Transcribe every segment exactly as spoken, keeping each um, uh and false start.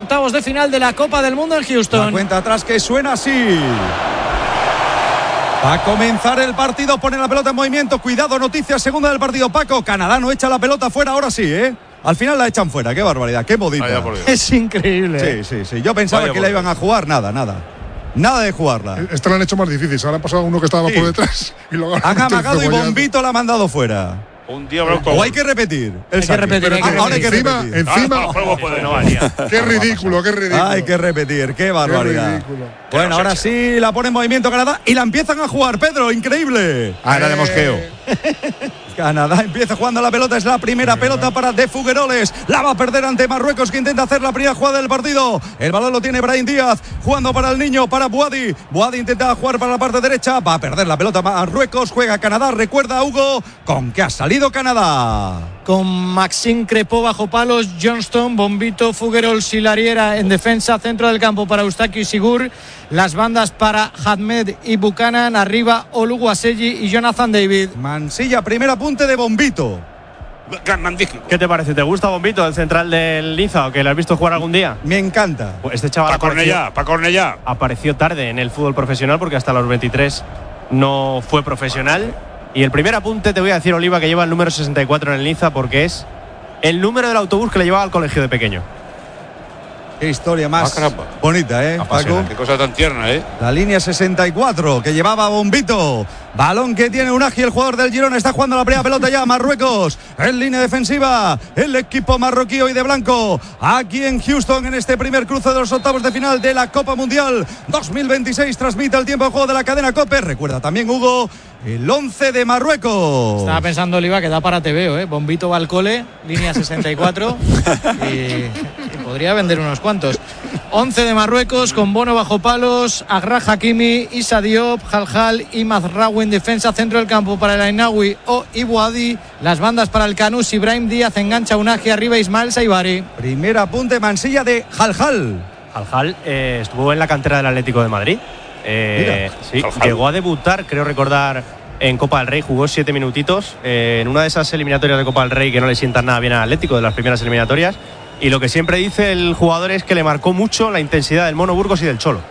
octavos de final de la Copa del Mundo en Houston. La cuenta atrás que suena así. Va a comenzar el partido, pone la pelota en movimiento. Cuidado, noticia segunda del partido, Paco. Canadá no echa la pelota fuera, ahora sí, ¿eh? Al final la echan fuera, qué barbaridad, qué modita. Es increíble. Sí, sí, sí. Yo pensaba Vaya que la iban a jugar, nada, nada. Nada de jugarla. Esta la han hecho más difícil. Ahora han pasado uno que estaba sí. por detrás y lo han amagado y Bombito la ha mandado fuera. Un día blanco. O hay que repetir. Hay que repetir, hay que Ahora hay que encima, repetir. Encima, ah, no, puede, no valía. Qué ridículo, qué ridículo. Hay que repetir, qué barbaridad. Qué bueno, ahora sí la pone en movimiento Canadá y la empiezan a jugar, Pedro, increíble. Ah, era de mosqueo. Canadá empieza jugando la pelota, es la primera pelota para De Figueroles. La va a perder ante Marruecos, que intenta hacer la primera jugada del partido. El balón lo tiene Brahim Díaz, jugando para el niño, para Boadi. Boadi intenta jugar para la parte derecha, va a perder la pelota Marruecos, juega Canadá, recuerda Hugo, con que ha salido Canadá. Con Maxime Crepó bajo palos, Johnston, Bombito, Figueroles y Lariera en defensa, centro del campo para Eustachio y Sigur, las bandas para Ahmed y Buchanan, arriba Oluwaseyi y Jonathan David. Mansilla, primer apunte de Bombito. ¿Qué te parece? ¿Te gusta Bombito, el central del Niza, o que lo has visto jugar algún día? Me encanta. Pues este chaval pa Cornellá, pa Cornellá. apareció tarde en el fútbol profesional porque hasta los veintitrés no fue profesional. Y el primer apunte te voy a decir, Oliva, que lleva el número sesenta y cuatro en el Niza porque es el número del autobús que le llevaba al colegio de pequeño. Qué historia más ah, bonita, ¿eh, Paco? Qué cosa tan tierna, ¿eh? La línea sesenta y cuatro que llevaba Bombito. Balón que tiene Unagi, el jugador del Girona. Está jugando la primera pelota ya Marruecos. En línea defensiva, el equipo marroquí hoy de blanco. Aquí en Houston, en este primer cruce de los octavos de final de la Copa Mundial dos mil veintiséis. Transmite el tiempo de juego de la cadena COPE. Recuerda también, Hugo, el once de Marruecos. Estaba pensando, Oliva, que da para T V O, ¿eh? Bombito va al cole, línea sesenta y cuatro. y, y podría vender unos cuantos. once de Marruecos con Bono bajo palos, Agra Hakimi, Issa Diop, Jaljal y Mazraoui en defensa, centro del campo para el Ainaoui o Ibuadi, las bandas para el Canús, Ibrahim Díaz engancha Unagi, arriba Ismael Saibari. Primer apunte, Mansilla, de Jaljal. Jaljal eh, estuvo en la cantera del Atlético de Madrid. Eh, sí, llegó a debutar, creo recordar, en Copa del Rey, jugó siete minutitos eh, en una de esas eliminatorias de Copa del Rey que no le sientan nada bien al Atlético, de las primeras eliminatorias. Y lo que siempre dice el jugador es que le marcó mucho la intensidad del Mono Burgos y del Cholo.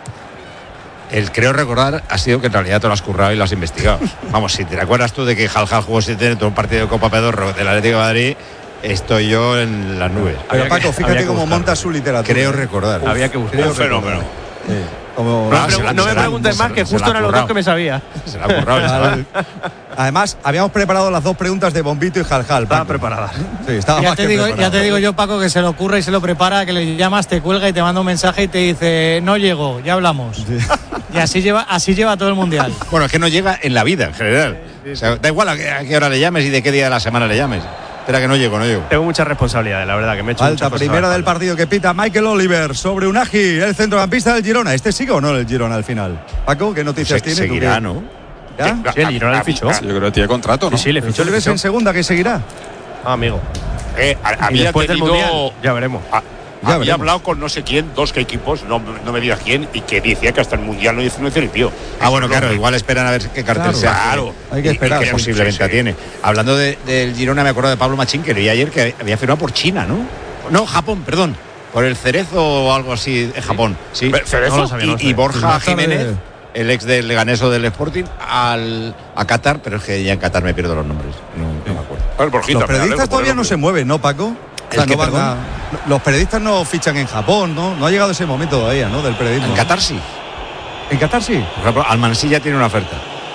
El creo recordar ha sido que en realidad te lo has currado y lo has investigado. Vamos, si te acuerdas tú de que Jaljal jugó siete en todo un partido de Copa Pedorro del Atlético de Madrid, estoy yo en las nubes. Pero Paco, fíjate cómo monta su literatura. Creo recordar. Uf, había que buscar. Un fenómeno. Sí. Como, no, no, me, no me preguntes más, que justo eran los dos que me sabía. Se la ha currado. Además, habíamos preparado las dos preguntas de Bombito y Jaljal. Estaban preparadas. Sí, estaba ya, más te que digo, preparado. ya te digo yo, Paco, que se le ocurre y se lo prepara, que le llamas, te cuelga y te manda un mensaje y te dice, no llego, ya hablamos. Sí. Y así lleva, así lleva todo el Mundial. Bueno, es que no llega en la vida, en general. O sea, da igual a qué, a qué hora le llames y de qué día de la semana le llames. Espera que no llego, no llego. Tengo muchas responsabilidades, la verdad, que me he hecho Falta primera del partido que pita Michael Oliver sobre Unagi, el centrocampista del Girona. ¿Este sigue o no el Girona al final? Paco, ¿qué noticias Se, tiene? Seguirá, ¿no? ¿Ya? Sí, el Girona le fichó. Yo creo que tiene contrato, ¿no? Sí, sí, le fichó. ¿Tú le ves en segunda que seguirá? Ah, amigo. Eh, a, y había después tenido, del Mundial, ya veremos. A, Ya había veremos. hablado con no sé quién, dos que equipos, no, no me digas quién, y que decía que hasta el Mundial no dice, no dice ni pío. Ah, bueno, claro, igual esperan a ver qué cartel Claro, se hace. claro. Hay que esperar. Y que posiblemente Sí, sí. tiene. Hablando de, del Girona, me acuerdo de Pablo Machín, que leí ayer que había firmado por China, ¿no? No, Japón, perdón. Por el Cerezo o algo así en Japón. Sí. ¿Cerezo? No lo sabía, no lo Y, y sabía. Borja Pues más tarde- Jiménez, el ex del Leganés o del Sporting, al, a Qatar, pero es que ya en Qatar me pierdo los nombres. No, no me acuerdo. A ver, Borjita, Los me periodistas alegro por todavía el no hombre. se mueven, ¿no, Paco? O sea, ¿El qué, no van perdón? a- los periodistas no fichan en Japón, ¿no? No ha llegado ese momento todavía, ¿no? Del periodismo. En Qatar sí. ¿En Qatar sí? Por ejemplo, Almansilla tiene una oferta.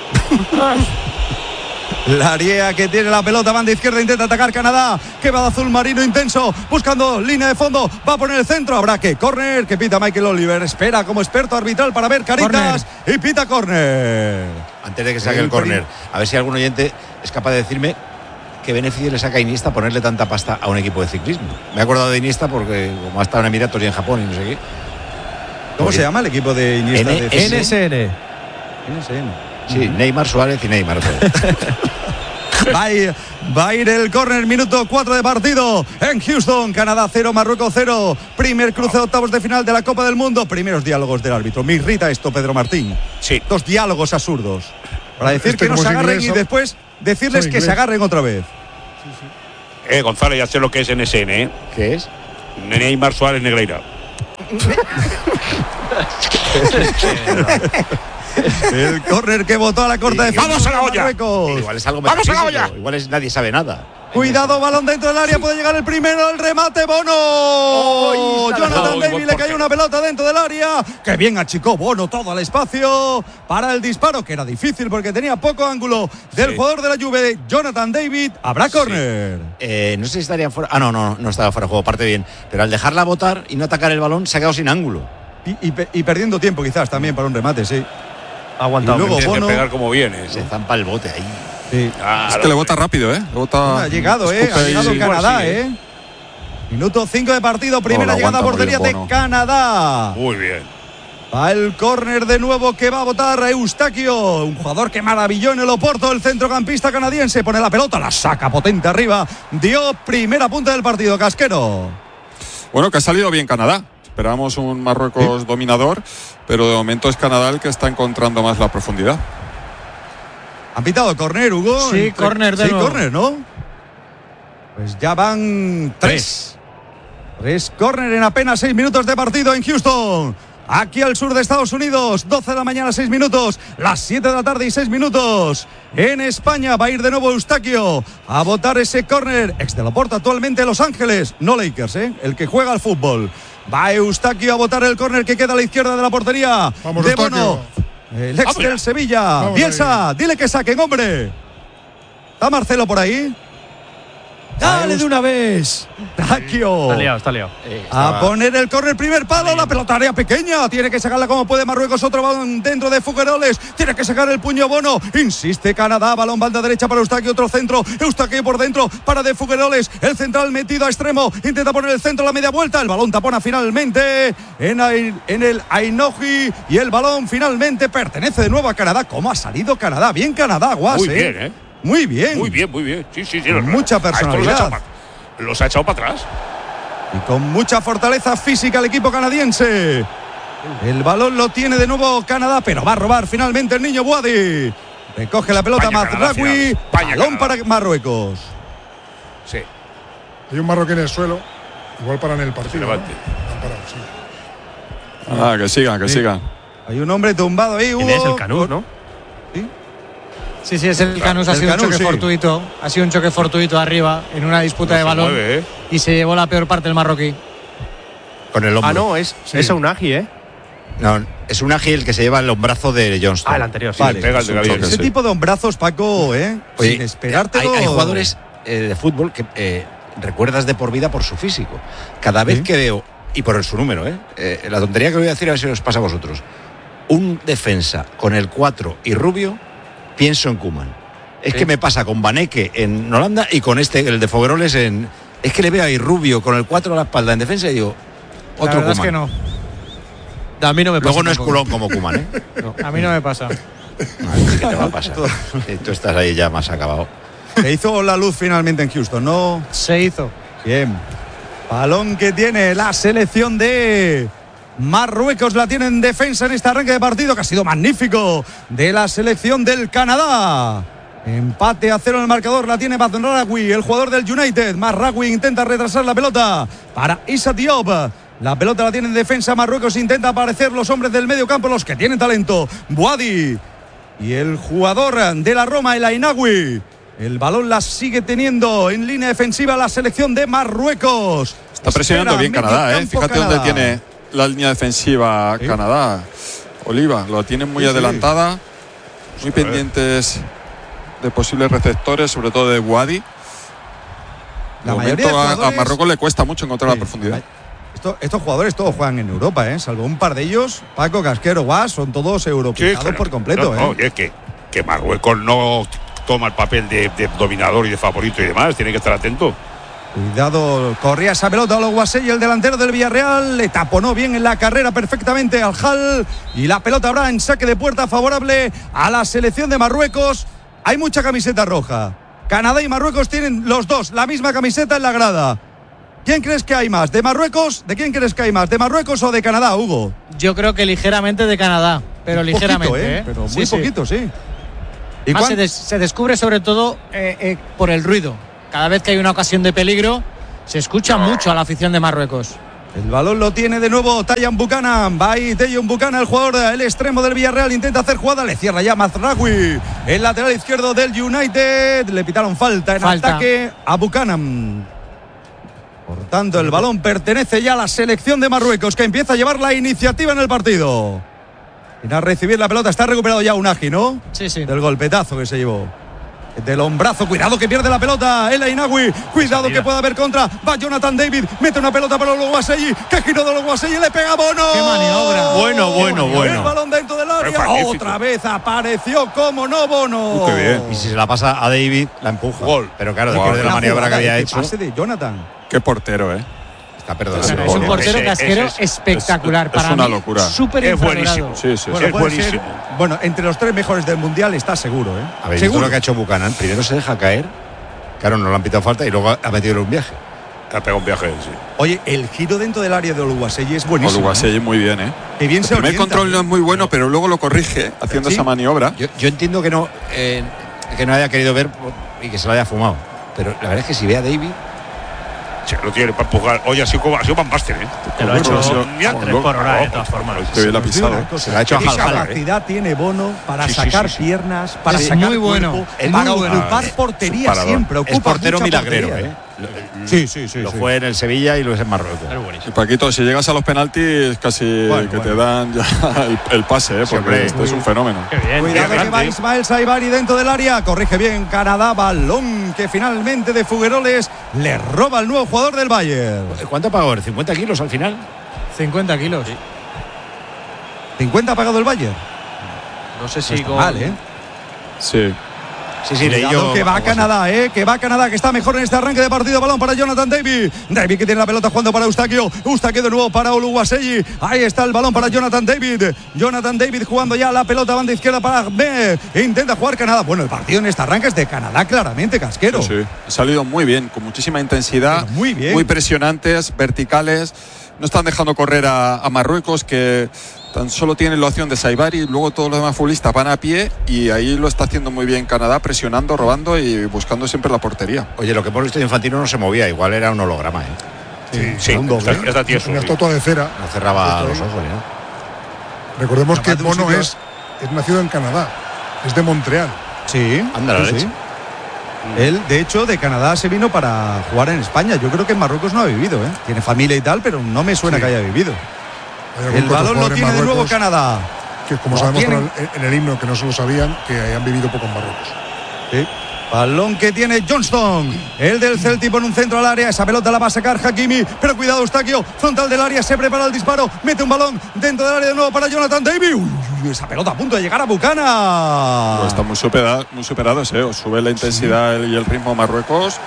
Lariea que tiene la pelota, banda izquierda, intenta atacar Canadá, que va de azul marino intenso, buscando línea de fondo, va a poner el centro, habrá que córner, que pita Michael Oliver, espera como experto arbitral para ver caritas y pita córner. Antes de que saque El el córner, a ver si algún oyente es capaz de decirme qué beneficio le saca a Iniesta ponerle tanta pasta a un equipo de ciclismo. Me he acordado de Iniesta porque como ha estado en Emiratos y en Japón y no sé qué. ¿Cómo se llama el equipo de Iniesta? N- De- N S N. N S N. Sí, Neymar, Suárez y Neymar. Va a ir, va a ir el córner, minuto cuatro de partido en Houston, Canadá cero, Marruecos cero. Primer cruce de octavos de final de la Copa del Mundo. Primeros diálogos del árbitro. Me irrita esto, Pedro Martín. Sí. Dos diálogos absurdos. Para decir Este que no como se es agarren inglés, y ¿no? después decirles Soy que se inglés. agarren otra vez. Eh, Gonzalo, ya sé lo que es N S N, ¿eh? ¿Qué es? Neymar Suárez Negreira. El córner que votó a la corta defensa. ¡Vamos a la olla! Marruecos. Igual es algo ¡Vamos a la olla! metafísico, igual es nadie sabe nada. Cuidado, balón dentro del área, puede llegar el primero, el remate, Bono. Oh, Jonathan oh, David le ¿por cayó qué? una pelota dentro del área. Que bien achicó Bono todo el espacio para el disparo, que era difícil porque tenía poco ángulo del Sí. jugador de la Juve, Jonathan David. Habrá córner. Eh, no sé si estarían fuera. Ah, no, no, no estaba fuera de juego, parte bien. Pero al dejarla botar y no atacar el balón, se ha quedado sin ángulo. Y, y pe- y perdiendo tiempo quizás también para un remate, sí. Ha aguantado. Y luego Tienes que Bono. pegar como viene. Se zampa el bote ahí. Sí. Claro, Es que le bota rápido, ¿eh? Le bota, Ha llegado, ¿eh? escupe Ha llegado ahí. Canadá, sí, ¿eh? Minuto cinco de partido, primera lo llegada a aguanta muy portería bien, de Bono. Canadá. Muy bien. Va el córner de nuevo que va a votar Eustaquio, un jugador que maravilló en el Oporto, el centrocampista canadiense. Pone la pelota, la saca potente arriba. Dio primera punta del partido, Casquero. Bueno, que ha salido bien Canadá. Esperábamos un Marruecos dominador, pero de momento es Canadá el que está encontrando más la profundidad. ¿Han pitado córner, Hugo? Sí, Entre- córner de Sí, nuevo. córner, ¿no? Pues ya van tres. Tres córner en apenas seis minutos de partido en Houston. Aquí al sur de Estados Unidos, doce de la mañana, seis minutos, las siete de la tarde y seis minutos. En España va a ir de nuevo Eustaquio a votar ese córner. Ex de Laporta, actualmente Los Ángeles, no Lakers, ¿eh? El que juega al fútbol. Va Eustaquio a votar el córner que queda a la izquierda de la portería. Vamos, de Eustaquio. Bono. El ex del Sevilla. Vamos Bielsa, dile que saquen, hombre. ¿Está Marcelo por ahí? Dale de una vez. Eustaquio. Está liado, está liado. A poner el córner, primer palo, la pelota área pequeña. Tiene que sacarla como puede Marruecos, otro balón dentro de Fugueroles. Tiene que sacar el puño Bono. Insiste Canadá, balón banda derecha para Eustaquio, otro centro. Eustaquio por dentro para de Fugueroles. El central metido a extremo. Intenta poner el centro a la media vuelta. El balón tapona finalmente en, Ai- en el Ainoji. Y el balón finalmente pertenece de nuevo a Canadá. ¿Cómo ha salido Canadá? Bien Canadá, Guas. Muy ¿eh? bien, ¿eh? Muy bien. Muy bien, muy bien. Sí, sí, sí. Con los- mucha a estos personalidad. Los ha echado pa- los ha echado para atrás. Y con mucha fortaleza física el equipo canadiense. El balón lo tiene de nuevo Canadá, pero va a robar finalmente el niño Buadi. Recoge la pelota España, Canadá, Mazraoui. final. España, Balón Canadá. para Marruecos. Sí. Hay un marroquí en el suelo. Igual paran el partido. Se levante. ¿no? Han parado, sí. Ah, que sigan, que Sí. sigan. Hay un hombre tumbado ahí, Hugo. ¿Quién es el Canús, no? Sí, sí, es el Canús. Ha el sido Canús, un choque sí. fortuito. Ha sido un choque fortuito arriba en una disputa No de se balón. mueve, ¿eh? Y se llevó la peor parte el marroquí. Con el hombro. Ah, no, es, es Unagi, ¿eh? No, es un ágil que se lleva el hombrazo de Johnston. Ah, el anterior, sí. Vale. Pega el de Es un Gabriel. choque, Ese sí. tipo de hombrazos, Paco, ¿eh? Oye, Sin esperártelo. Hay, hay jugadores eh, de fútbol que eh, recuerdas de por vida por su físico. Cada vez Sí. que veo, y por su número, ¿eh? Eh, la tontería que voy a decir, a ver si os pasa a vosotros. Un defensa con el cuatro y Rubio, pienso en Koeman. Es que me pasa con Baneke en Holanda y con este, el de Fogueroles en. Es que le veo ahí Rubio con el cuatro a la espalda en defensa y digo, La otro verdad es que Koeman. no. A mí no me pasa. Luego no es tampoco. culón como Koeman, ¿eh? A mí no me pasa. Ay, ¿qué te va a pasar? Eh, Tú estás ahí ya más acabado. Se hizo la luz finalmente en Houston, ¿no? Se hizo. Bien. Balón que tiene la selección de Marruecos. La tiene en defensa en este arranque de partido que ha sido magnífico de la selección del Canadá. Empate a cero en el marcador. La tiene Mazraoui, el jugador del United. Mazraoui intenta retrasar la pelota para Issa Diop. La pelota la tiene en defensa. Marruecos intenta aparecer los hombres del medio campo, los que tienen talento. Buadi y el jugador de la Roma, el Ainaoui. El balón la sigue teniendo en línea defensiva la selección de Marruecos. Está presionando Espera, bien medio Canadá, ¿eh? campo Fíjate Canadá. dónde tiene la línea defensiva Sí. Canadá. Oliva, lo tienen muy Sí, sí. adelantada, muy pendientes de posibles receptores, sobre todo de Buadi. La De mayoría momento de a- a, jugadores- Marruecos le cuesta mucho encontrar Sí. la profundidad. Esto- estos jugadores todos juegan en Europa, ¿eh? Salvo un par de ellos, Paco, Casquero, Guas, son todos Sí, europeizados claro. por completo, No, no, ¿eh? y es que, que Marruecos no toma el papel de, de dominador y de favorito y demás. Tiene que estar atento. Cuidado, corría esa pelota a los Guasey, el delantero del Villarreal, le taponó bien en la carrera perfectamente al Hall y la pelota habrá en saque de puerta favorable a la selección de Marruecos. Hay mucha camiseta roja. Canadá y Marruecos tienen los dos la misma camiseta en la grada. ¿Quién crees que hay más? ¿De Marruecos? ¿De quién crees que hay más? ¿De Marruecos o de Canadá, Hugo? Yo creo que ligeramente de Canadá, pero Un ligeramente. poquito, ¿eh? ¿eh? Pero Sí, muy sí. poquito, sí. ¿Y Más cuán- se, des- se descubre sobre todo eh, eh, por el ruido. Cada vez que hay una ocasión de peligro, se escucha mucho a la afición de Marruecos. El balón lo tiene de nuevo Tayan Buchanan. Va ahí Tayan Buchanan, el jugador, el extremo del Villarreal. Intenta hacer jugada, le cierra ya Mazraoui, el lateral izquierdo del United. Le pitaron falta en Falta. ataque a Buchanan. Por tanto, el balón pertenece ya a la selección de Marruecos, que empieza a llevar la iniciativa en el partido. Y a recibir la pelota, está recuperado ya Unagi, ¿no? Sí, sí. Del golpetazo que se llevó. Del hombrazo, cuidado que pierde la pelota El Ainaoui, cuidado que puede haber contra. Va Jonathan David, mete una pelota para Oluwaseyi, que giró de Oluwaseyi, le pega a Bono. ¡Qué maniobra! Bueno, bueno, bueno. El balón dentro del área, magnífico. otra vez apareció, como no, Bono. Uh, qué bien. Y si se la pasa a David, la empuja. Gol. Pero claro, Gol. después de la Una maniobra que jugada, había el hecho, pase de Jonathan. Qué portero, ¿eh? está perdonado. Claro, es un portero Ese- casquero ese es- espectacular. es- Para es una mí, locura. súper Es infravalorado. buenísimo. Sí, sí, Bueno, sí. puede buenísimo. ser, bueno, entre los tres mejores del mundial está seguro, ¿eh? A ver, seguro. lo que ha hecho Buchanan, primero se deja caer, claro, no le han pitado falta y luego ha metido un viaje. Ha pegado un viaje, sí. Oye, el giro dentro del área de Oluwaseyi es buenísimo. Oluwaseyi muy bien, ¿eh? Que bien se El primer orienta. control no es muy bueno, pero luego lo corrige haciendo Sí. esa maniobra. Yo, yo entiendo que no, eh, que no haya querido ver y que se lo haya fumado. Pero la verdad es que si ve a David, Sí, lo tiene para empujar. Oye, ha sido, como- ha sido Van Basten, ¿eh? Que lo ha hecho Sí, a tres por hora, de todas formas. Que bien la ha Os digo una pisado. cosa, Se la ha hecho a ¿qué Hal Haller, capacidad tiene Bono para Sí, sí, sacar sí, sí. piernas, para Es sacar muy bueno, cuerpo, es para muy bueno. ocupar Ah, portería parador. siempre? es Ocupa portero mucha milagrero, portería. ¿eh? Lo- Sí, sí, sí. Lo sí. fue en el Sevilla y lo es en Marruecos. Es Y buenísimo. Paquito, si llegas a los penaltis, casi Bueno, que bueno. te dan ya el, el pase, ¿eh? Sí, porque hombre. este es un fenómeno. Qué bien. Cuidado qué que va grande. Ismael Saibari dentro del área. Corrige bien Canadá. Balón que finalmente de Fugueroles le roba al nuevo jugador del Bayern. ¿Cuánto ha pagado? ¿cincuenta kilos al final? cincuenta kilos. cincuenta ha pagado el Bayern. No sé No si está con. mal, ¿eh? Sí. Sí, sí, leí Cuidado yo. que va algo así. Canadá, eh, que va Canadá, que está mejor en este arranque de partido. Balón para Jonathan David. David que tiene la pelota jugando para Eustaquio. Eustaquio de nuevo para Oluwaseyi. Ahí está el balón para Jonathan David. Jonathan David jugando ya la pelota banda izquierda para Ahmed. Intenta jugar Canadá. Bueno, el partido en este arranque es de Canadá claramente, Casquero. Sí, sí. Ha salido muy bien, con muchísima intensidad. Pero muy bien. Muy presionantes, verticales. No están dejando correr a, a Marruecos, que tan solo tienen la opción de Saibari. Luego todos los demás futbolistas van a pie. Y ahí lo está haciendo muy bien Canadá, presionando, robando y buscando siempre la portería. Oye, lo que hemos visto de Infantino no se movía, igual era un holograma, ¿eh? Sí, sí. un doble. Está, está tieso, Una sí. estatua de cera. No cerraba Esto los es- ojos, ¿no? Recordemos que Capaz de un Bono sitio- es, es nacido en Canadá, es de Montreal. Sí, Anda la sí, leche. sí. Él, de hecho, de Canadá se vino para jugar en España. Yo creo que en Marruecos no ha vivido, ¿eh? Tiene familia y tal, pero no me suena Sí. que haya vivido. Hay algún El que otro balón lo jugador en tiene de nuevo Marruecos Canadá. Que como Lo sabemos tienen. en el, en el himno, que no se lo sabían, que hayan vivido poco en Marruecos. Sí. Balón que tiene Johnston, el del Celtic, pone un centro al área. Esa pelota la va a sacar Hakimi, pero cuidado, Eustaquio, frontal del área, se prepara el disparo, mete un balón dentro del área de nuevo para Jonathan David. Uy, uy, esa pelota a punto de llegar a Bucana. Pues están muy, supera- muy superados, ¿eh? Os sube la intensidad y el ritmo Marruecos.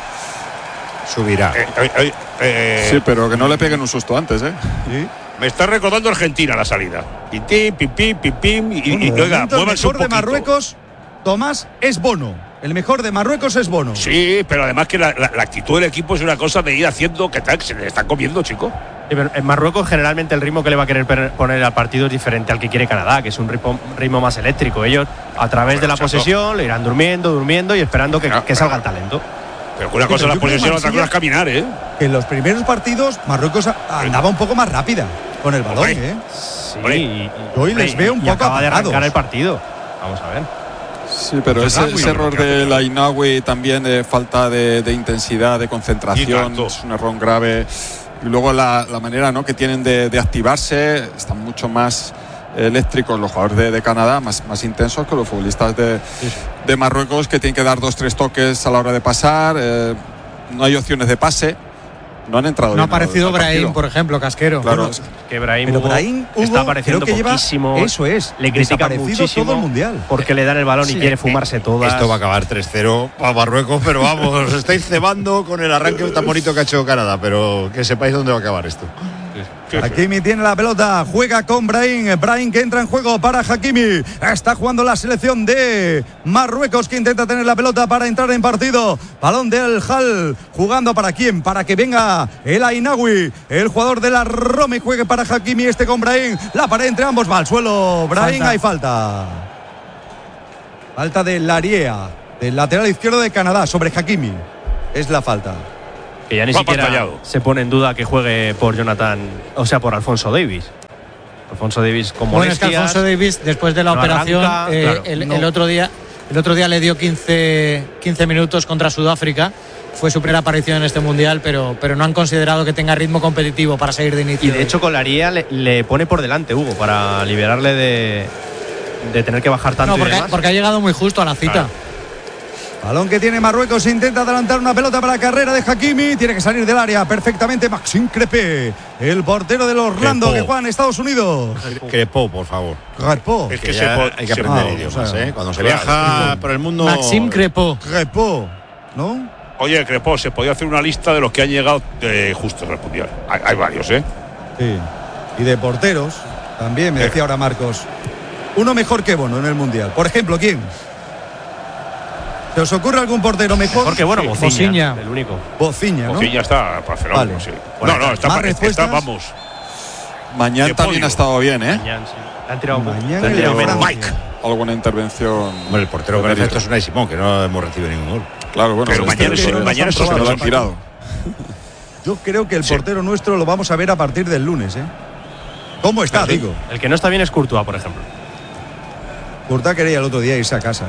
Subirá. Eh, eh, eh, eh, Sí, pero que no le peguen un susto antes, ¿eh? Sí. Me está recordando Argentina la salida. Pim, pim, pim, pim, pim, pim, y, Bueno, y, de oiga, momento el muévanse un mejor de poquito. Marruecos, Tomás, es Bono. El mejor de Marruecos es Bono. Sí, pero además que la, la- la actitud del equipo es una cosa de ir haciendo que tal, que se le están comiendo, chico. Sí, pero en Marruecos generalmente el ritmo que le va a querer per- poner al partido es diferente al que quiere Canadá, que es un ritmo, ritmo más eléctrico. Ellos a través Bueno, de la exacto. posesión le irán durmiendo, durmiendo y esperando que, Pero, que pero- salga el talento. Pero que una Sí, cosa es pero la yo creo que posesión, otra cosa Mansilla- es caminar, ¿eh? Que en los primeros partidos Marruecos a- andaba un poco más rápida con el balón, Hombre. ¿eh? Sí, Hombre, y, hoy les y- veo un y poco acaba de apagados. arrancar el partido. Vamos a ver. Sí, pero ese, Está muy ese error bien, de la Inawi también de falta de, de intensidad, de Y concentración, tanto. es un error grave. Y luego la, la manera, ¿no?, que tienen de, de activarse, están mucho más eléctricos los jugadores de, de Canadá, más, más intensos que los futbolistas de, de Marruecos, que tienen que dar dos, tres toques a la hora de pasar. eh, no hay opciones de pase. No han entrado No ha bien al- aparecido al Brahim, partido. por ejemplo, Casquero. Claro, Bueno, es- Que Brahim, Pero Hugo Brahim, Hugo, está apareciendo creo que lleva- poquísimo. eso es, Le critican desaparecido muchísimo todo el mundial. porque le dan el balón Sí, y quiere eh, fumarse todas. Esto va a acabar tres cero para Marruecos, pero vamos, os estáis cebando con el arranque tan bonito que ha hecho Canadá, pero que sepáis dónde va a acabar esto. Hakimi tiene la pelota, juega con Brahim. Brahim que entra en juego para Hakimi. Está jugando la selección de Marruecos, que intenta tener la pelota para entrar en partido. Balón del Hal, jugando para quién, para que venga el Ainawi, el jugador de la Roma, y juegue para Hakimi, este con Brahim. La pared entre ambos, va al suelo. Brahim, Falta. hay falta. Falta de Lariea, del lateral izquierdo de Canadá, sobre Hakimi. Es la falta. Que ya ni Lo ha siquiera pantallado. se pone en duda que juegue por Jonathan, o sea, por Alfonso Davies. Alfonso Davies con Bueno, es que molestias. Alfonso Davies, después de la no operación, arranca, eh, claro, el, no. el otro día, el otro día le dio quince, quince minutos contra Sudáfrica. Fue su primera aparición en este mundial, pero, pero no han considerado que tenga ritmo competitivo para seguir de inicio. Y de hecho, Colaría le, le pone por delante, Hugo, para liberarle de, de tener que bajar tanto. No, y porque, demás. porque ha llegado muy justo a la cita. Claro. Balón que tiene Marruecos, intenta adelantar una pelota para la carrera de Hakimi, tiene que salir del área perfectamente Maxime Crépé, el portero del Orlando Crepó. que juega en Estados Unidos. Crepó, por favor. Crépé. Es Que que se ya po- hay que se- aprender Ah, idiomas, o sea, ¿eh? Cuando se claro, viaja por el mundo. Maxime Crepó. Crépé, ¿no? Oye, Crepó, se podía hacer una lista de los que han llegado eh, justos al Mundial. Hay, hay varios, ¿eh? Sí. Y de porteros, también me decía ahora Marcos. Uno mejor que Bono en el Mundial. Por ejemplo, ¿quién? ¿Se os ocurre algún portero mejor? Porque bueno, Sí, Mociña, Mociña. el único. Bociña, ¿no? Mociña está para fenómeno, Vale. sí. Bueno, no, no, está, ¿más para, está, respuestas? vamos. Mañana De también podio. ha estado bien, ¿eh? Mañana, sí. Le han tirado, Mañana le han en tirado Francia. menos. Mike. Alguna intervención. Bueno, el portero que hace esto es Unai Simón, que no hemos recibido ningún gol. Claro, bueno, Pero este mañana es- es- es- mañana es que no lo han sospechoso. tirado. Yo creo que el Sí. portero nuestro lo vamos a ver a partir del lunes, ¿eh? ¿Cómo está, Sí. digo? El que no está bien es Courtois, por ejemplo. Curta quería el otro día irse a casa.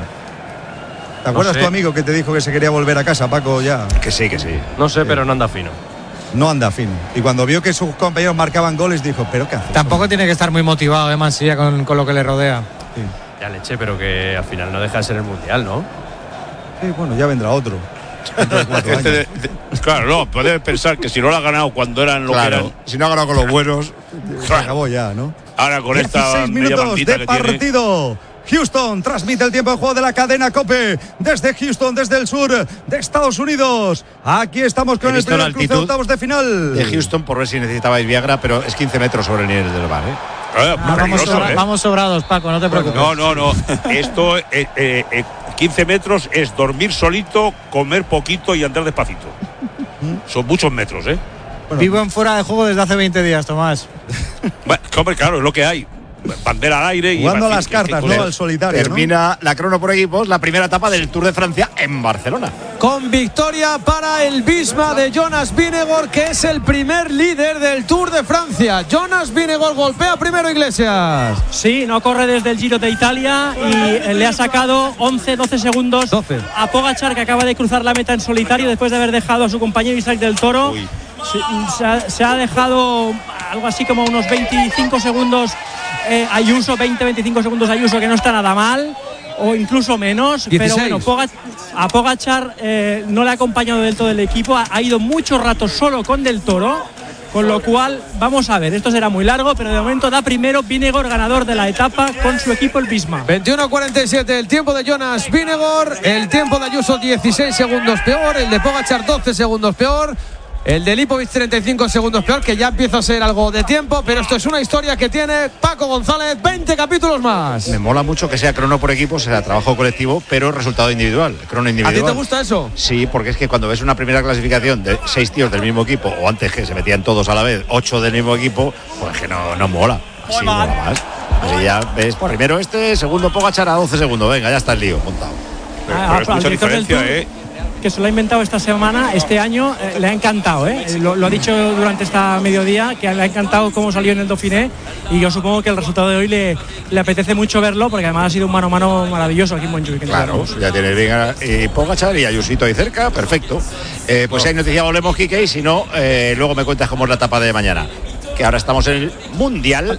¿Te acuerdas sé. tu amigo que te dijo que se quería volver a casa, Paco? Ya Que sí, que sí. No sé, pero no anda fino. no anda fino. Y cuando vio que sus compañeros marcaban goles, dijo, ¿pero qué haces? Tampoco tiene que estar muy motivado, ¿eh, Mansilla, con, con lo que le rodea. Sí. Ya le eché, pero que al final no deja de ser el Mundial, ¿no? Sí, bueno, ya vendrá otro. Dentro de cuatro Este años. de- de- claro, no, puedes pensar que si no lo ha ganado cuando eran lo Claro, que eran, si no ha ganado con los buenos. Se acabó ya, ¿no? ahora con esta dieciséis media minutos bandita de que tiene. partido. Houston transmite el tiempo de juego de la cadena COPE desde Houston, desde el sur de Estados Unidos. Aquí estamos con He el visto la primer cruce de altitud octavos de final. De Houston, por ver si necesitabais Viagra, pero es quince metros sobre el nivel del bar, ¿eh? Eh, Ah, vamos, peligroso, sobra- ¿eh? vamos sobrados, Paco, no te preocupes. No, no, no. Esto, eh, eh, eh, quince metros es dormir solito, comer poquito y andar despacito. Son muchos metros, ¿eh? Bueno, Vivo en fuera de juego desde hace veinte días, Tomás. Bueno, hombre, claro, es lo que hay. Bandera al aire y. jugando a en fin, las que- cartas, que- no al solitario. ¿no? Termina la crono por equipos, la primera etapa del Tour de Francia en Barcelona. Con victoria para el Bisma de Jonas Vingegaard, que es el primer líder del Tour de Francia. Jonas Vingegaard golpea primero Iglesias. Sí, no corre desde el Giro de Italia y eh, le ha sacado once doce segundos doce. a Pogačar, que acaba de cruzar la meta en solitario después de haber dejado a su compañero Isaac del Toro. Uy. Se, se ha, se ha dejado algo así como unos veinticinco segundos eh, Ayuso, veinte veinticinco segundos Ayuso, que no está nada mal, o incluso menos. dieciséis. Pero bueno, Poga- a Pogačar eh, no le ha acompañado del todo el equipo, ha, ha ido mucho rato solo con del Toro. Con lo cual, vamos a ver, esto será muy largo, pero de momento da primero Vingegaard, ganador de la etapa con su equipo el Bisma. veintiuno cuarenta y siete el tiempo de Jonas Vingegaard, el tiempo de Ayuso dieciséis segundos peor, el de Pogačar doce segundos peor, el de Lipovic treinta y cinco segundos peor, que ya empieza a ser algo de tiempo, pero esto es una historia que tiene Paco González, veinte capítulos más. Me mola mucho que sea crono por equipo, sea trabajo colectivo, pero resultado individual, crono ¿A individual. ti te gusta eso? Sí, porque es que cuando ves una primera clasificación de seis tíos del mismo equipo, o antes que se metían todos a la vez, ocho del mismo equipo, pues que no, no mola. Así mola más. Así ya ves, primero este, segundo Pogačar a doce segundos, venga, ya está el lío montado. Pero, Ah, pero es al mucha director del diferencia, Tour, ¿eh? que se lo ha inventado esta semana, este año, eh, le ha encantado, ¿eh? Lo, lo ha dicho durante esta mediodía, que le ha encantado cómo salió en el Dauphiné, y yo supongo que el resultado de hoy le, le apetece mucho verlo, porque además ha sido un mano a mano maravilloso aquí en Montjuic. Claro, ya tienes bien y Pogačar y Ayusito ahí cerca, perfecto. Eh, pues hay noticia, volvemos, Quique, y si no, eh, luego me cuentas cómo es la etapa de mañana. Que ahora estamos en el Mundial.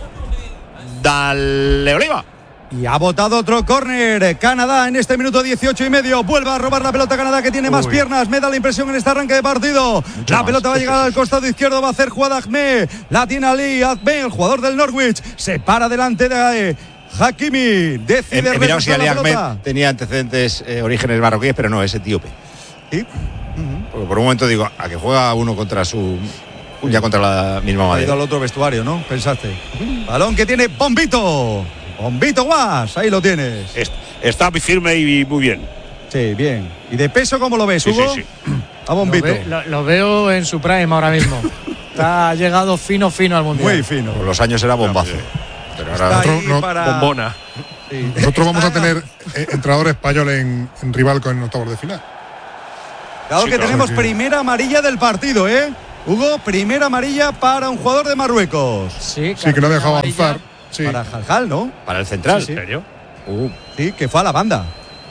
Dale, Oliva. Y ha botado otro córner. Canadá en este minuto dieciocho y medio. Vuelve a robar la pelota Canadá, que tiene más Uy. piernas. Me da la impresión en este arranque de partido. La más. pelota va a llegar al costado izquierdo. Va a hacer jugada Ahmed. La tiene Ali Ahmed, el jugador del Norwich. Se para delante de eh, Hakimi. Decide He, he mirado si retrasar Ali la Ahmed pelota. tenía antecedentes, eh, orígenes marroquíes, pero no, es etíope. Sí. Porque por un momento digo, a que juega uno contra su. Ya contra la misma Ha madre. ido al otro vestuario, ¿no? Pensaste. Balón que tiene Bombito. Bombito Guas. Ahí lo tienes. Es- Está muy firme y muy bien. Sí, bien. ¿Y de peso cómo lo ves, Sí, Hugo? sí, A Lo, Bombito. ve- lo- lo veo en su prime ahora mismo. Está- ha llegado fino, fino al mundial. Muy fino. Por los años era bombazo. Pero ahora. Está ahí Nosotros no- para- Bombona. Nosotros vamos a tener eh, entrenador español en, en rival con octavos de final. Claro Sí, que claro, tenemos sí. primera amarilla del partido, ¿eh? Hugo, primera amarilla para un jugador de Marruecos. Sí, Sí, que no ha dejado amarilla. avanzar. Sí. Para Jaljal, ¿no? Para el central. Sí, sí. ¿En serio? Uh, Sí, que fue a la banda.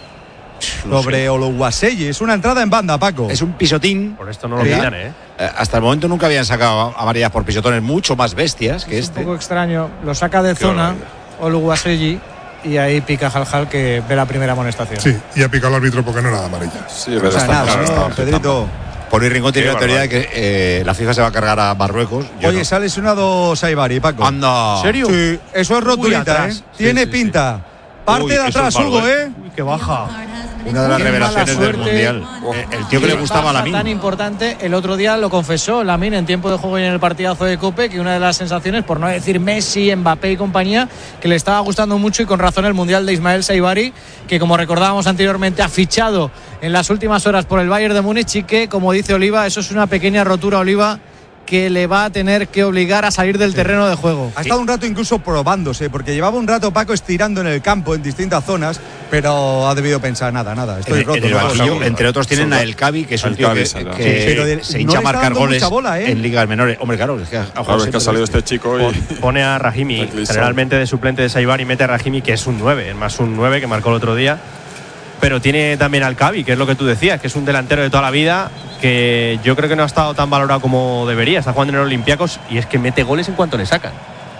no Sobre sé. Oluwaseyi. Es una entrada en banda, Paco. Es un pisotín. Por esto no lo Sí. pillan, ¿eh? Eh, Hasta el momento nunca habían sacado amarillas por pisotones mucho más bestias que Es este. un poco extraño. Lo saca de Qué zona barbaridad. Oluwaseyi y ahí pica Jaljal que ve la primera amonestación. Sí, y ha picado el árbitro porque no era amarilla. Sí, O pero sea, está nada, claro, ¿no, está- Pedrito? Por ir Rincón tiene Qué la teoría de que eh, la FIFA se va a cargar a Marruecos. Yo Oye, no. se ha lesionado Saibari, Paco. Anda. ¿En serio? Sí, eso es rotulita, atrás. ¿eh? Sí, Tiene sí, sí. pinta. Parte Uy, de eso es atrás, malo, Hugo, ¿eh? ¿eh? Uy, qué baja. Una de las Qué revelaciones mala del suerte. Mundial. Eh, El tío que le Qué gustaba a baja Lamine. tan importante, el otro día lo confesó Lamine en tiempo de juego y en el partidazo de Cope, que una de las sensaciones, por no decir Messi, Mbappé y compañía, que le estaba gustando mucho y con razón el Mundial de Ismael Saibari, que como recordábamos anteriormente ha fichado en las últimas horas por el Bayern de Múnich y que, como dice Oliva, eso es una pequeña rotura, Oliva, que le va a tener que obligar a salir del terreno de juego. Ha estado un rato incluso probándose, porque llevaba un rato Paco estirando en el campo en distintas zonas, pero ha debido pensar nada, nada. En, Estoy el- roto. en el Paco. banquillo, entre otros, tienen Son- a El Cabi, que es un El tío Cabi, que, sí, claro. que Sí, pero de- se no hincha le a está marcar dando goles mucha bola, ¿eh? en ligas menores. Hombre, claro, es que ha jugado Claro, es que siempre ha salido de esto. este chico y. Pone a Rahimi, Eclipsado. generalmente de suplente de Saibari, mete a Rahimi, que es un nueve, es más un nueve que marcó el otro día. Pero tiene también al Cabi, que es lo que tú decías, que es un delantero de toda la vida, que yo creo que no ha estado tan valorado como debería. Está jugando en el Olympiacos y es que mete goles en cuanto le sacan.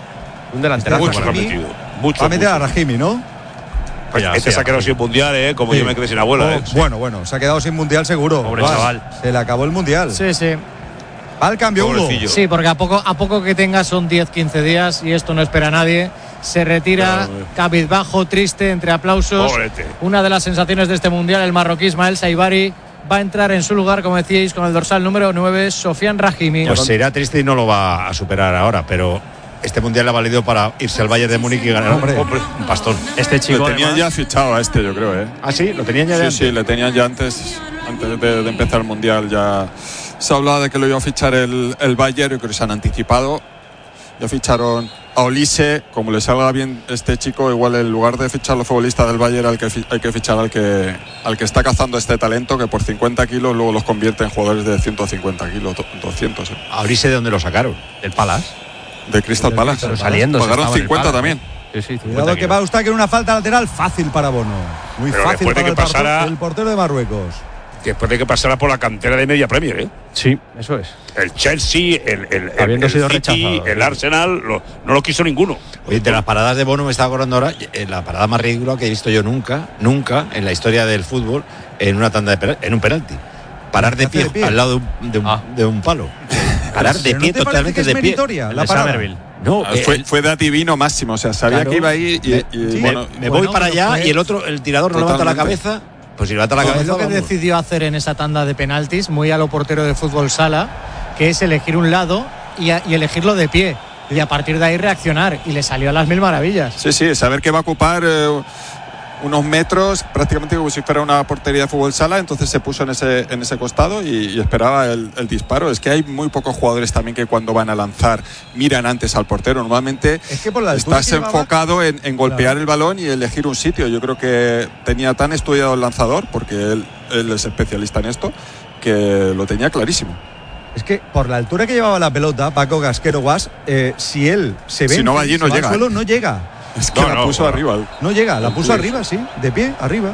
Un delanterazo. Muchos Rahimi han metido. Muchos. Va a meter a muchos. Rahimi, ¿no? Pues ya, Este sí, se ha quedado Rahimi. sin mundial, ¿eh? Como Sí. yo me quedé sin abuela, Oh, ¿eh? Bueno, bueno, se ha quedado sin mundial seguro. Pobre Va, chaval. Se le acabó el mundial. Sí, sí. Va al cambio, Hugo. Pobrecillo. Sí, porque a poco, a poco que tenga son diez quince días y esto no espera a nadie. Se retira Claro. cabizbajo, triste, entre aplausos. Pobrete. Una de las sensaciones de este mundial, el marroquí Ismael Saibari, va a entrar en su lugar, como decíais, con el dorsal número nueve, Sofian Rahimi. Pues será triste y no lo va a superar ahora, pero este mundial le ha valido para irse al Bayern de Múnich y ganar Hombre. un pastón. Este Le chico, tenían además, ya fichado a este, yo creo, ¿eh? Ah, sí, lo tenían ya de Sí, antes. sí, le tenían ya antes, antes de, de empezar el Mundial. Ya se hablaba de que lo iba a fichar el, el Bayern, yo creo que se han anticipado. Ya ficharon a Olise, como le salga bien este chico, igual en lugar de fichar los futbolistas del Bayern hay que, fi- hay que fichar al que, al que está cazando este talento, que por cincuenta kilos luego los convierte en jugadores de ciento cincuenta kilos, do- doscientos, ¿eh? Ahora sé de dónde lo sacaron. del Palace. De Crystal Palace. Pero saliendo, se Pagaron estaba en el cincuenta Palace. también. Sí, sí, cincuenta Cuidado que kilos. va a Eustáquio en una falta lateral fácil para Bono. Muy Pero fácil después de para que el, portero- pasara- el portero de Marruecos. Después de que pasara por la cantera de Media Premier, ¿eh? Sí, eso es. El Chelsea, el, el, el, Habiendo el sido City, rechazado. el Arsenal, lo- no lo quiso ninguno. Oye, de las paradas de Bono me estaba acordando ahora, eh, la parada más ridícula que he visto yo nunca, nunca en la historia del fútbol en una tanda de penal- en un penalti. Parar de Hace pie, de pie. al lado de un, de un- Ah. de un palo. Parar de Pero ¿no pie, te parece totalmente que es de pie. meritoria El la de parada? Somerville. No, Ah, eh, fue, el- fue de adivino máximo, o sea, sabía Claro. que iba ahí y, Me- y, sí, bueno, me Bueno, voy para pero allá fue- y el otro, el tirador no levanta la Totalmente. cabeza. Pues si levanta la Es cabeza. lo que vamos. decidió hacer en esa tanda de penaltis, muy a lo portero de fútbol sala, que es elegir un lado y, a- y elegirlo de pie. Y a partir de ahí reaccionar. Y le salió a las mil maravillas. sí, sí, saber que va a ocupar eh, unos metros, prácticamente como si fuera una portería de fútbol sala, entonces se puso en ese, en ese costado y, y esperaba el, el disparo. Es que hay muy pocos jugadores también que cuando van a lanzar miran antes al portero. Normalmente Es que por la altura estás que llevaba- enfocado en, en golpear el balón y elegir un sitio. Yo creo que tenía tan estudiado el lanzador, porque él, él es especialista en esto, que lo tenía clarísimo. Es que por la altura que llevaba la pelota, Paco Gasquero Guas, eh, si él se ve Si no va allí, no al llega. suelo, no llega. Es que No, la no, puso bueno. arriba. No llega, la puso Sí. arriba, sí, de pie, arriba.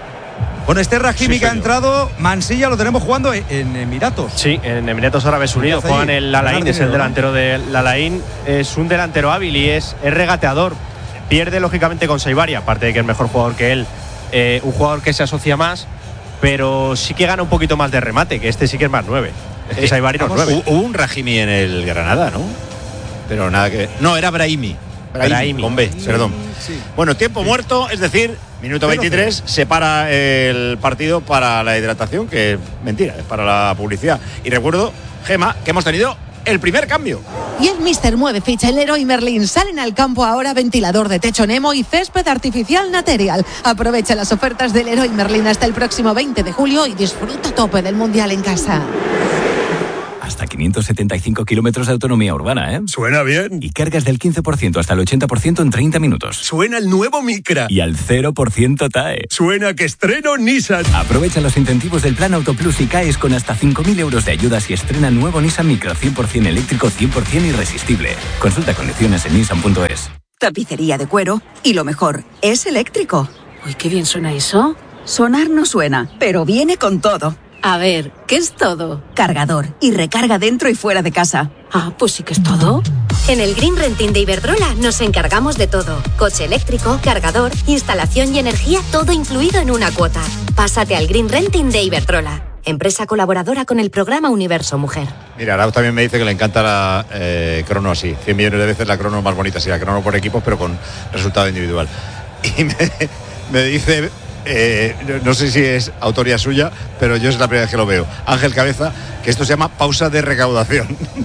Bueno, este Rahimi Sí, que ha señor. entrado, Mansilla lo tenemos jugando en, en Emiratos. Sí, en Emiratos Árabes Unidos Hace ahí. juegan el Lalaín, Ganar es el dinero, delantero del Lalaín. Es un delantero hábil y es, es regateador. Pierde lógicamente con Saibari, aparte de que es mejor jugador que él, eh, un jugador que se asocia más, pero sí que gana un poquito más de remate, que este sí que es más nueve. Es que Eh, Saibari no es vamos, nueve. hu- Hubo un Rahimi en el Granada, ¿no? Pero nada que. No, era Brahimi. Brahimi, Brahimi. con B, perdón. Sí. Bueno, tiempo muerto, es decir, minuto Cero, veintitrés, se para el partido para la hidratación, que es mentira, es para la publicidad. Y recuerdo, Gema, que hemos tenido el primer cambio. Y el Mister mueve ficha, el Leroy Merlin. Salen al campo ahora ventilador de techo Nemo y césped artificial Material. Aprovecha las ofertas del Leroy Merlin hasta el próximo veinte de julio y disfruta a tope del Mundial en casa. Hasta quinientos setenta y cinco kilómetros de autonomía urbana, ¿eh? Suena bien. Y cargas del quince por ciento hasta el ochenta por ciento en treinta minutos. Suena el nuevo Micra. Y al cero por ciento T A E. Suena que estreno Nissan. Aprovecha los incentivos del Plan Auto Plus y caes con hasta cinco mil euros de ayudas y estrena nuevo Nissan Micra cien por ciento eléctrico, cien por ciento irresistible. Consulta condiciones en nissan punto es. Tapicería de cuero y lo mejor, es eléctrico. Uy, qué bien suena eso. Sonar no suena, pero viene con todo. A ver, ¿qué es todo? Cargador y recarga dentro y fuera de casa. Ah, pues sí que es todo. En el Green Renting de Iberdrola nos encargamos de todo. Coche eléctrico, cargador, instalación y energía, todo incluido en una cuota. Pásate al Green Renting de Iberdrola, empresa colaboradora con el programa Universo Mujer. Mira, Arau también me dice que le encanta la eh, crono así. cien millones de veces la crono más bonita, sí, la crono por equipos, pero con resultado individual. Y me, me dice... Eh, no sé si es autoría suya, pero yo es la primera vez que lo veo. Ángel Cabeza, que esto se llama pausa de recaudación.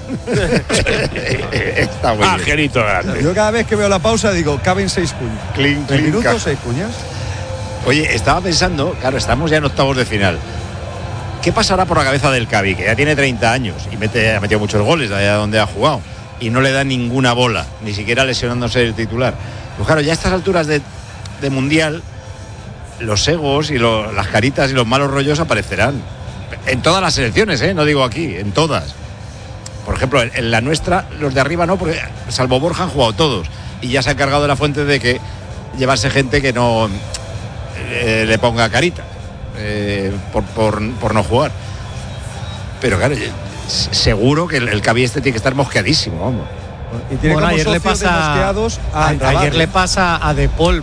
Está muy Angelito grande. Yo cada vez que veo la pausa digo, caben seis cuñas. Clean, ¿Tres clean, minutos, ca- seis cuñas? Oye, estaba pensando, claro, estamos ya en octavos de final. ¿Qué pasará por la cabeza del Cavi, que ya tiene treinta años y mete, ha metido muchos goles de allá donde ha jugado y no le da ninguna bola, ni siquiera lesionándose el titular? Pues claro, ya a estas alturas de, de Mundial, los egos y lo, las caritas y los malos rollos aparecerán en todas las selecciones, ¿eh? No digo aquí, en todas. Por ejemplo, en, en la nuestra, los de arriba no, porque salvo Borja han jugado todos y ya se ha encargado de la fuente de que llevarse gente que no eh, le ponga carita eh, por, por, por no jugar. Pero claro, seguro que el, el Cavi este tiene que estar mosqueadísimo, vamos. Y tiene bueno, como ayer le socios de pasa mosqueados a a- Andrade. ayer le pasa a De Paul